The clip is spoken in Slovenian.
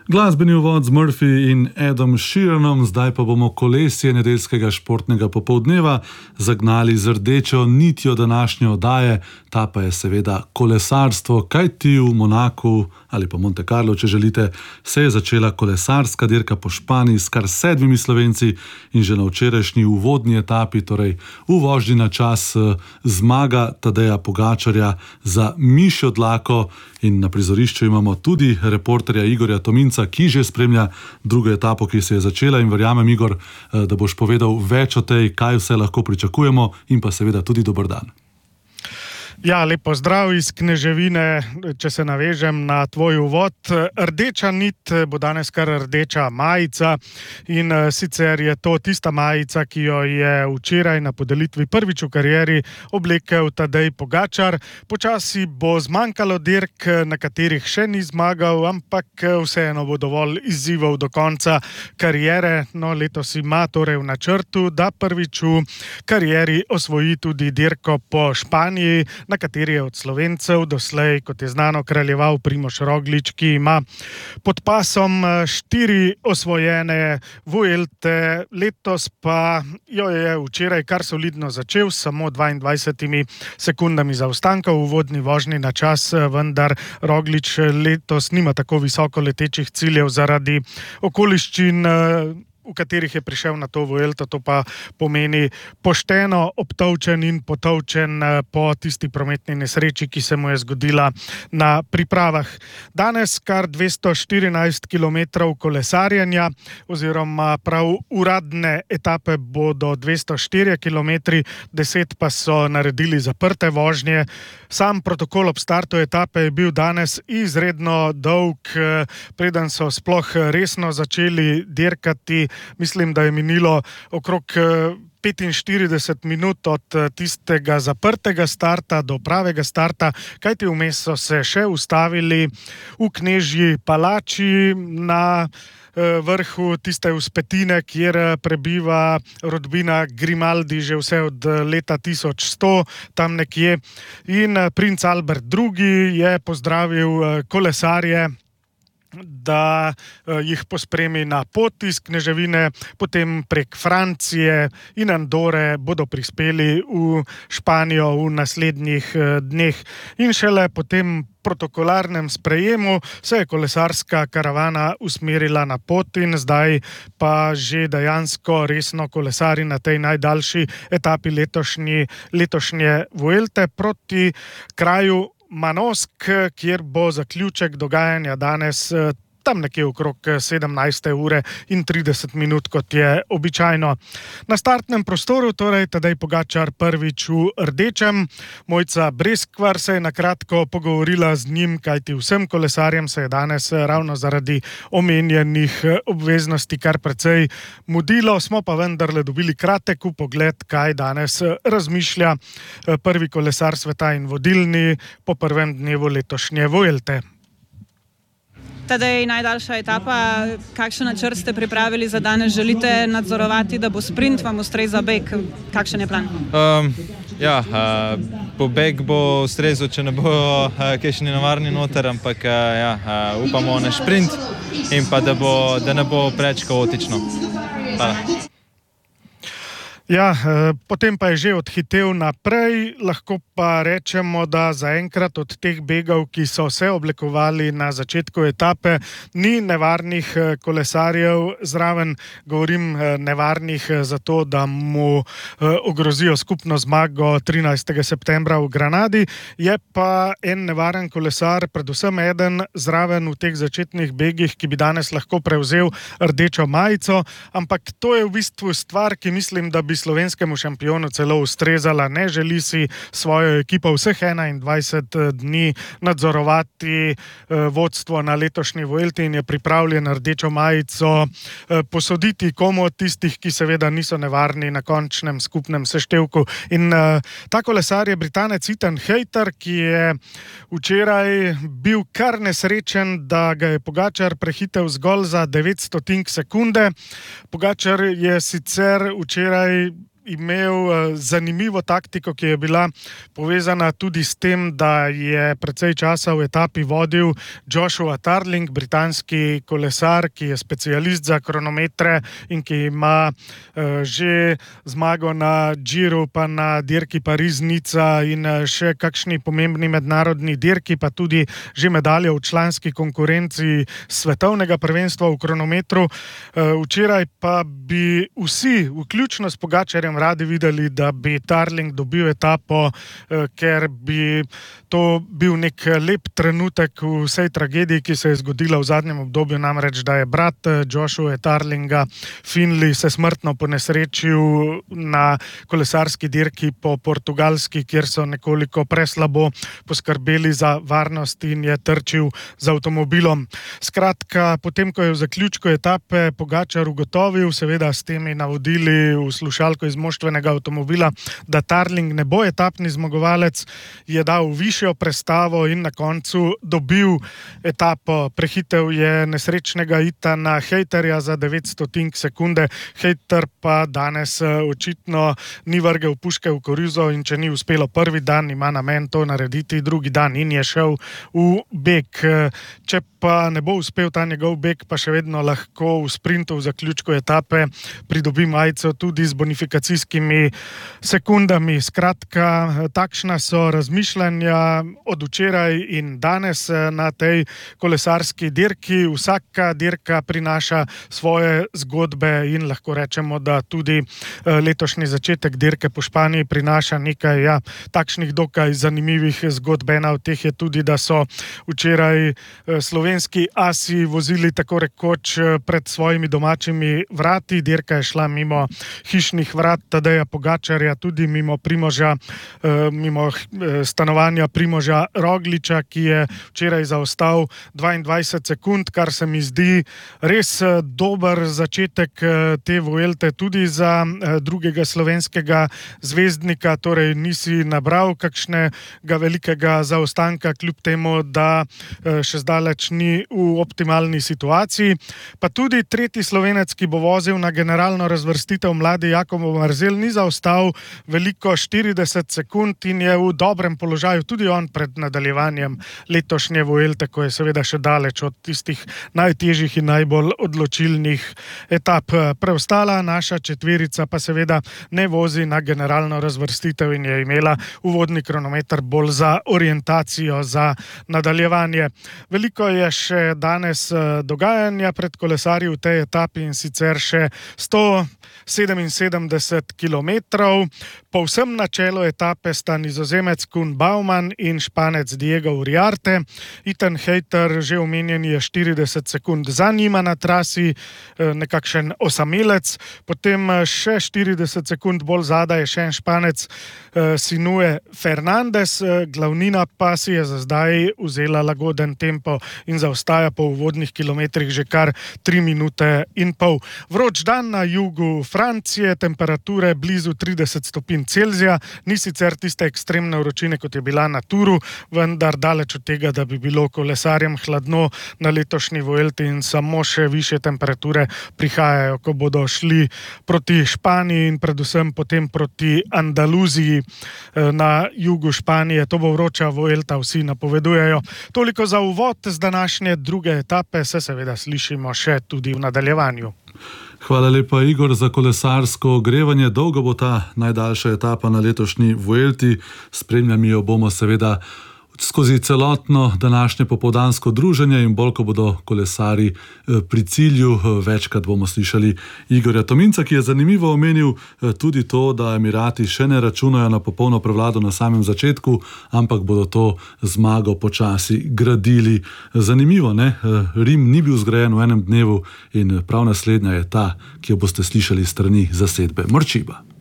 Glasbeni uvod z Murphy in Edom Sheeranom, zdaj pa bomo kolesje nedeljskega športnega popoldneva zagnali z rdečo nitjo današnje oddaje, ta pa je seveda kolesarstvo, kajti v Monaku ali pa Monte Carlo, če želite, se je začela kolesarska dirka po Španiji s kar 7 Slovenci in že na včerajšnji uvodni etapi, torej v vožnji na čas, zmaga Tadeja Pogačarja za mišjo dlako in na prizorišču imamo tudi reporterja Igorja Tominca, ki že spremlja drugo etapo, ki se je začela in verjamem, Igor, da boš povedal več o tej, kaj vse lahko pričakujemo in pa seveda tudi dober dan. Ja, lepo zdrav iz Kneževine, če se navežem na tvoj uvod. Rdeča nit bo danes kar rdeča majica in sicer je to tista majica, ki jo je včeraj na podelitvi prvič v karieri oblekel Tadej Pogačar. Počasi bo zmanjkalo dirk, na katerih še ni zmagal, ampak vseeno bo dovolj izzivov do konca kariere. No, letos ima torej v načrtu, da prvič v karieri osvoji tudi dirko po Španiji, na kateri je od Slovencev doslej, kot je znano, kraljeval Primož Roglič, ki ima pod pasom 4 osvojene Vuelte, letos pa jo je včeraj kar solidno začel, samo 22 sekundami zaostanka v uvodni vožnji na čas, vendar Roglič letos nima tako visoko letečih ciljev zaradi okoliščin, v katerih je prišel na to Vuelto, to pa pomeni pošteno obtolčen in potolčen po tisti prometni nesreči, ki se mu je zgodila na pripravah. Danes kar 214 km kolesarjenja oziroma prav uradne etape bodo 204 km, 10 pa so naredili zaprte vožnje. Sam protokol ob startu etape je bil danes izredno dolg, preden so sploh resno začeli dirkati. Mislim, da je minilo okrog 45 minut od tistega zaprtega starta do pravega starta, kajti vmes so se še ustavili v Knežji palači na vrhu tiste vzpetine, kjer prebiva rodbina Grimaldi že vse od leta 1100, tam nekje. In princ Albert II. Je pozdravil kolesarje, da jih pospremi na pot iz Kneževine, potem prek Francije in Andore bodo prispeli v Španijo v naslednjih dneh. In šele po tem protokolarnem sprejemu se je kolesarska karavana usmerila na pot in zdaj pa že dejansko resno kolesari na tej najdaljši etapi letošnje Vuelte proti kraju Manosk, kjer bo zaključek dogajanja danes tam nekje okrog 17 ure in 30 minut, kot je običajno. Na startnem prostoru torej Tadej Pogačar prvič v rdečem. Mojca Breskvar se je na kratko pogovorila z njim, kajti vsem kolesarjem se je danes ravno zaradi omenjenih obveznosti kar precej mudilo. Smo pa vendarle dobili kratek vpogled, kaj danes razmišlja prvi kolesar sveta in vodilni po prvem dnevu letošnje Vuelte. Tadej, najdaljša etapa, kakšen načrt ste pripravili za danes? Želite nadzorovati, da bo sprint, vam ustreza beg? Kakšen je plan? Pobeg bo ustrezal, če ne bo kakšni nevarni noter, ampak upamo na sprint in pa da ne bo preveč kaotično. Hvala. Ja, potem pa je že odhitel naprej, lahko pa rečemo, da zaenkrat od teh begov, ki so se oblikovali na začetku etape, ni nevarnih kolesarjev zraven, govorim nevarnih zato, da mu ogrozijo skupno zmago 13. septembra v Granadi, je pa en nevaren kolesar, predvsem eden zraven v teh začetnih begih, ki bi danes lahko prevzel rdečo majico, ampak to je v bistvu stvar, ki mislim, da bi slovenskemu šampionu celo ustrezala. Ne želi si svojo ekipo vseh 21 dni nadzorovati vodstvo na letošnji Vuelti in je pripravljen rdečo majico posoditi komu od tistih, ki seveda niso nevarni na končnem skupnem seštevku. In ta kolesar je Britanec Ethan Hayter, ki je včeraj bil kar nesrečen, da ga je Pogačar prehitel zgolj za 900 sekunde. Pogačar je sicer včeraj imel zanimivo taktiko, ki je bila povezana tudi s tem, da je precej časa v etapi vodil Joshua Tarling, britanski kolesar, ki je specialist za kronometre in ki ima že zmago na Giru, pa na dirki Pariz-Nica in še kakšni pomembni mednarodni dirki, pa tudi že medaljo v članski konkurenci svetovnega prvenstva v kronometru. Včeraj pa bi vsi, vključno s Pogačarjem, radi videli, da bi Tarling dobil etapo, ker bi to bil nek lep trenutek v vsej tragediji, ki se je zgodila v zadnjem obdobju, namreč, da je brat Joshua Tarlinga, Finley, se smrtno ponesrečil na kolesarski dirki po Portugalski, kjer so nekoliko preslabo poskrbeli za varnost in je trčil z avtomobilom. Skratka, potem, ko je v zaključku etape Pogačar ugotovil, seveda s temi navodili v slušalko iz moštvenega avtomobila, da Tarling ne bo etapni zmagovalec, je dal višjo prestavo in na koncu dobil etapo. Prehitev je nesrečnega Ethana Hayterja za 900 sekunde. Hayter pa danes očitno ni vrgel puške v koruzo in če ni uspelo prvi dan, ima namen to narediti drugi dan in je šel v beg. Če pa ne bo uspel ta njegov beg, pa še vedno lahko v sprintu v zaključku etape pridobi majico tudi z bonifikacijskimi sekundami. Skratka, takšna so razmišljanja od včeraj in danes na tej kolesarski dirki. Vsaka dirka prinaša svoje zgodbe in lahko rečemo, da tudi letošnji začetek dirke po Španiji prinaša nekaj takšnih dokaj zanimivih zgodb. Ena od teh je tudi, da so včeraj slovenski asi vozili tako rekoč pred svojimi domačimi vrati. Dirka je šla mimo hišnih vrat Tadeja Pogačarja, tudi mimo Primoža, mimo stanovanja Primoža Rogliča, ki je včeraj zaostal 22 sekund, kar se mi zdi res dober začetek te Vuelte tudi za drugega slovenskega zvezdnika, torej nisi nabral kakšnega velikega zaostanka, kljub temu, da še zdaleč ni v optimalni situaciji. Pa tudi tretji Slovenec, ki bo vozil na generalno razvrstitev, mladi Jakob Marzel, ni zaostal veliko, 40 sekund, in je v dobrem položaju tudi on pred nadaljevanjem letošnje Vuelte, ko je seveda še daleč od tistih najtežjih in najbolj odločilnih etap. Preostala naša četverica pa seveda ne vozi na generalno razvrstitev in je imela uvodni kronometer bolj za orientacijo, za nadaljevanje. Veliko je še danes dogajanja pred kolesarji v tej etapi, in sicer še 177 kilometrov. Povsem na čelu etape sta Nizozemec Koen Bouwman in Španec Diego Uriarte. Ethan Hayter, že omenjeni, je 40 sekund za njima na trasi, nekakšen osamelec. Potem še 40 sekund bolj zadaj je še en Španec, Sinue Fernandez. Glavnina pa si je za zdaj vzela lagoden tempo in zaostaja po uvodnih kilometrih že kar 3 minute in pol. Vroč dan na jugu Francije, temperature blizu 30 stopinj Celzija, ni sicer tiste ekstremne vročine, kot je bila na Touru, vendar daleč od tega, da bi bilo kolesarjem hladno na letošnji Vuelti, in samo še višje temperature prihajajo, ko bodo šli proti Španiji in predvsem potem proti Andaluziji na jugu Španije. To bo vroča Vuelta, vsi napovedujejo. Toliko za uvod z današnje druge etape, se seveda slišimo še tudi v nadaljevanju. Hvala lepa, Igor, za kolesarsko ogrevanje. Dolgo bo ta najdaljša etapa na letošnji Vuelti. Spremljali jo bomo seveda skozi celotno današnje popoldansko druženje in bolj, ko bodo kolesari pri cilju, večkrat bomo slišali Igorja Tominca, ki je zanimivo omenil tudi to, da Emirati še ne računajo na popolno prevlado na samem začetku, ampak bodo to zmago počasi gradili. Zanimivo, ne? Rim ni bil zgrajen v enem dnevu in prav naslednja je ta, ki jo boste slišali strani zasedbe Morčiba.